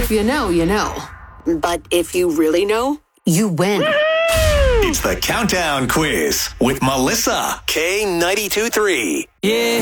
If you know, you know. But if you really know, You win. It's the Countdown Quiz with Melissa, K92.3. Yeah.